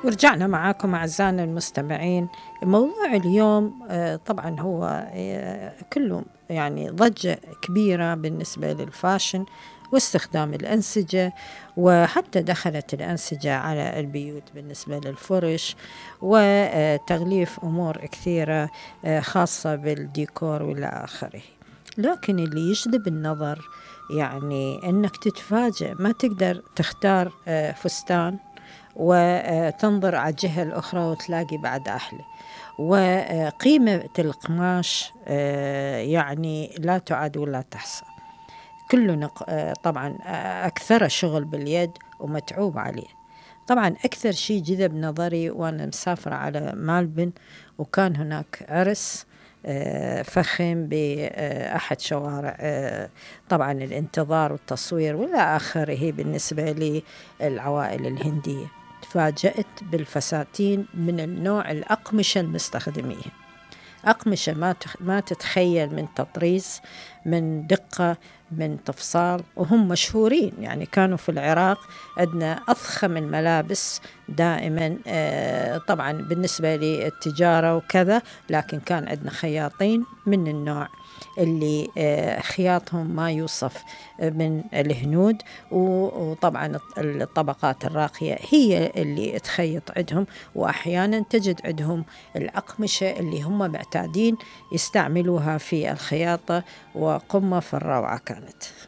ورجعنا معاكم أعزائنا المستمعين. موضوع اليوم طبعا هو كله يعني ضجة كبيرة بالنسبة للفاشن واستخدام الأنسجة، وحتى دخلت الأنسجة على البيوت بالنسبة للفرش وتغليف أمور كثيرة خاصة بالديكور والى آخره. لكن اللي يجذب النظر يعني أنك تتفاجأ، ما تقدر تختار فستان وتنظر على الجهة الأخرى وتلاقي بعد أحلى، وقيمة القماش يعني لا تعد ولا تحصى. كله طبعا أكثر شغل باليد ومتعوب عليه. طبعا أكثر شيء جذب نظري وأنا مسافرة على مالبن، وكان هناك عرس فخم بأحد شوارع طبعا الانتظار والتصوير والى آخره بالنسبة للعوائل الهندية. تفاجأت بالفساتين من النوع الأقمشة المستخدمية، أقمشة ما تتخيل من تطريز، من دقة، من تفصال. وهم مشهورين يعني، كانوا في العراق عندنا أضخم الملابس دائما طبعا بالنسبة للتجارة وكذا، لكن كان عندنا خياطين من النوع اللي خياطهم ما يوصف من الهنود، وطبعا الطبقات الراقية هي اللي تخيط عندهم، وأحيانا تجد عندهم الأقمشة اللي هم معتادين يستعملوها في الخياطة، وقمة في الروعة كانت.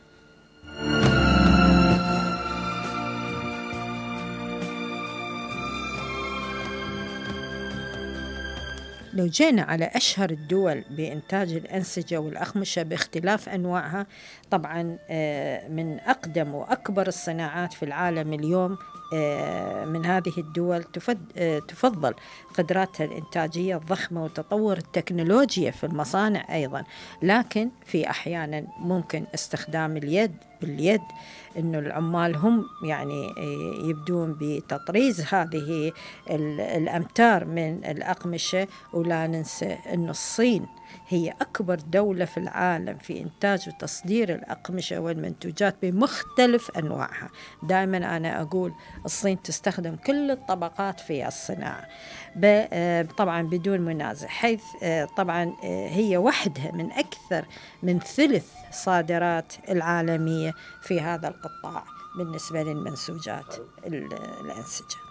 لو جينا على أشهر الدول بإنتاج الأنسجة والأقمشة باختلاف أنواعها، طبعا من أقدم وأكبر الصناعات في العالم اليوم من هذه الدول تفضل قدراتها الإنتاجية الضخمة وتطور التكنولوجيا في المصانع أيضا. لكن في أحيانا ممكن استخدام اليد باليد، إنه العمال هم يعني يبدون بتطريز هذه الأمتار من الأقمشة. ولا ننسى إنه الصين هي أكبر دولة في العالم في إنتاج وتصدير الأقمشة والمنتوجات بمختلف أنواعها. دائما أنا أقول الصين تستخدم كل الطبقات في الصناعة طبعا بدون منازع، حيث طبعا هي وحدها من أكثر من ثلث صادرات العالمية في هذا القطاع بالنسبة للمنسوجات الأنسجة.